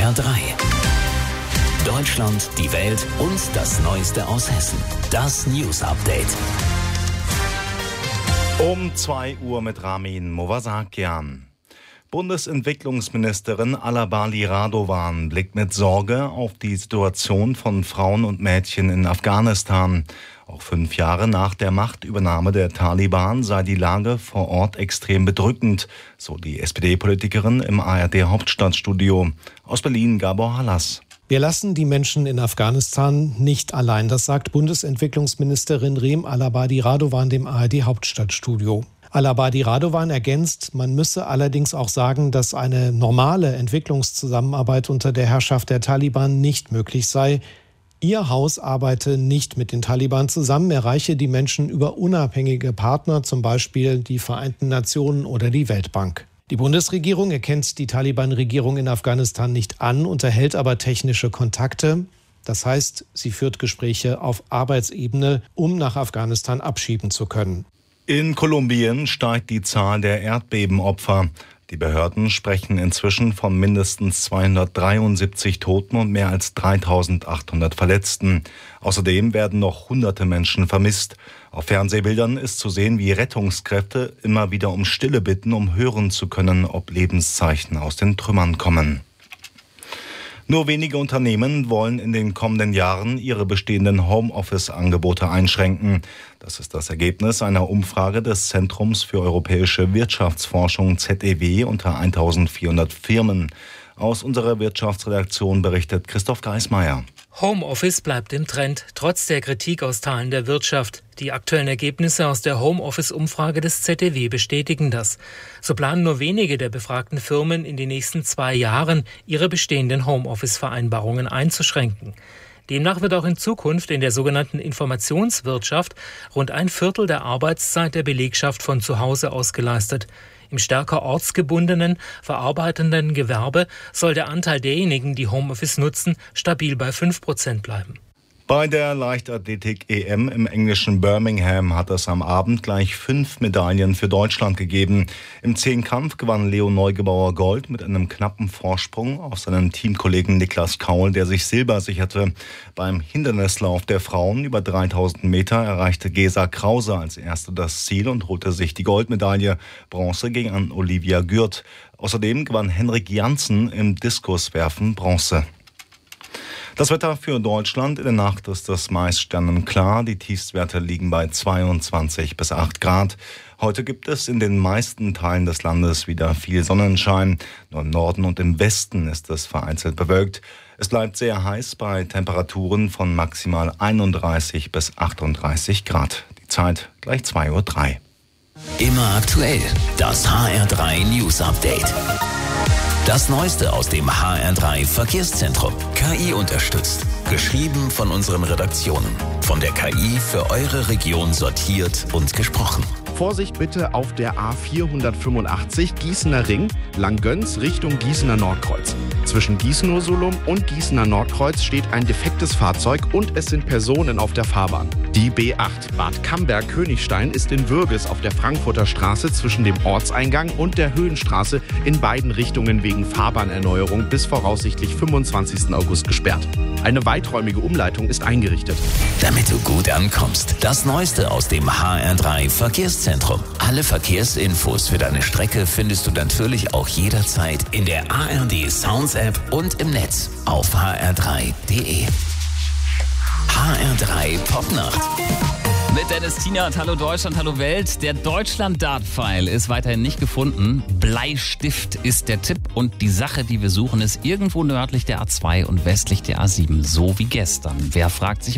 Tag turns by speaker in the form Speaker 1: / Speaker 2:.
Speaker 1: HR3. Deutschland, die Welt und das Neueste aus Hessen. Das News Update.
Speaker 2: Um 2 Uhr mit Ramin Movasakian. Bundesentwicklungsministerin Alabali Radovan blickt mit Sorge auf die Situation von Frauen und Mädchen in Afghanistan. Auch 5 Jahre nach der Machtübernahme der Taliban sei die Lage vor Ort extrem bedrückend, so die SPD-Politikerin im ARD-Hauptstadtstudio. Aus Berlin Gabor Hallas.
Speaker 3: Wir lassen die Menschen in Afghanistan nicht allein, das sagt Bundesentwicklungsministerin Rem Alabadi Radovan dem ARD-Hauptstadtstudio. Alabadi Radovan ergänzt, man müsse allerdings auch sagen, dass eine normale Entwicklungszusammenarbeit unter der Herrschaft der Taliban nicht möglich sei. Ihr Haus arbeite nicht mit den Taliban zusammen, erreiche die Menschen über unabhängige Partner, zum Beispiel die Vereinten Nationen oder die Weltbank. Die Bundesregierung erkennt die Taliban-Regierung in Afghanistan nicht an, unterhält aber technische Kontakte. Das heißt, sie führt Gespräche auf Arbeitsebene, um nach Afghanistan abschieben zu können.
Speaker 2: In Kolumbien steigt die Zahl der Erdbebenopfer. Die Behörden sprechen inzwischen von mindestens 273 Toten und mehr als 3.800 Verletzten. Außerdem werden noch hunderte Menschen vermisst. Auf Fernsehbildern ist zu sehen, wie Rettungskräfte immer wieder um Stille bitten, um hören zu können, ob Lebenszeichen aus den Trümmern kommen. Nur wenige Unternehmen wollen in den kommenden Jahren ihre bestehenden Homeoffice-Angebote einschränken. Das ist das Ergebnis einer Umfrage des Zentrums für europäische Wirtschaftsforschung ZEW unter 1.400 Firmen. Aus unserer Wirtschaftsredaktion berichtet Christoph Geismeier.
Speaker 4: Homeoffice bleibt im Trend, trotz der Kritik aus Teilen der Wirtschaft. Die aktuellen Ergebnisse aus der Homeoffice-Umfrage des ZEW bestätigen das. So planen nur wenige der befragten Firmen in den nächsten 2 Jahren, ihre bestehenden Homeoffice-Vereinbarungen einzuschränken. Demnach wird auch in Zukunft in der sogenannten Informationswirtschaft rund 1/4 der Arbeitszeit der Belegschaft von zu Hause aus geleistet. Im stärker ortsgebundenen, verarbeitenden Gewerbe soll der Anteil derjenigen, die Homeoffice nutzen, stabil bei 5% bleiben.
Speaker 2: Bei der Leichtathletik-EM im englischen Birmingham hat es am Abend gleich 5 Medaillen für Deutschland gegeben. Im Zehnkampf gewann Leo Neugebauer Gold mit einem knappen Vorsprung auf seinen Teamkollegen Niklas Kaul, der sich Silber sicherte. Beim Hindernislauf der Frauen über 3000 Meter erreichte Gesa Krause als Erste das Ziel und holte sich die Goldmedaille. Bronze ging an Olivia Gürt. Außerdem gewann Henrik Janssen im Diskuswerfen Bronze. Das Wetter für Deutschland: In der Nacht ist es meist sternenklar. Die Tiefstwerte liegen bei 22 bis 8 Grad. Heute gibt es in den meisten Teilen des Landes wieder viel Sonnenschein. Nur im Norden und im Westen ist es vereinzelt bewölkt. Es bleibt sehr heiß bei Temperaturen von maximal 31 bis 38 Grad. Die Zeit gleich 2:03 Uhr.
Speaker 1: Immer aktuell. Das HR3 News Update. Das Neueste aus dem HR3 Verkehrszentrum. KI unterstützt. Geschrieben von unseren Redaktionen. Von der KI für eure Region sortiert und gesprochen.
Speaker 5: Vorsicht bitte auf der A485 Gießener Ring, Langgöns Richtung Gießener Nordkreuz. Zwischen Gießen-Ursulum und Gießener Nordkreuz steht ein defektes Fahrzeug und es sind Personen auf der Fahrbahn. Die B8 Bad Camberg-Königstein ist in Würges auf der Frankfurter Straße zwischen dem Ortseingang und der Höhenstraße in beiden Richtungen wegen Fahrbahnerneuerung bis voraussichtlich 25. August gesperrt. Eine weiträumige Umleitung ist eingerichtet.
Speaker 1: Damit du gut ankommst, das Neueste aus dem HR3 Verkehrszentrum. Alle Verkehrsinfos für deine Strecke findest du natürlich auch jederzeit in der ARD Sounds App und im Netz auf hr3.de. HR3 Popnacht.
Speaker 6: Mit Dennis Tienert, hallo Deutschland, hallo Welt. Der Deutschland-Dart-Pfeil ist weiterhin nicht gefunden. Bleistift ist der Tipp und die Sache, die wir suchen, ist irgendwo nördlich der A2 und westlich der A7, so wie gestern. Wer fragt sich,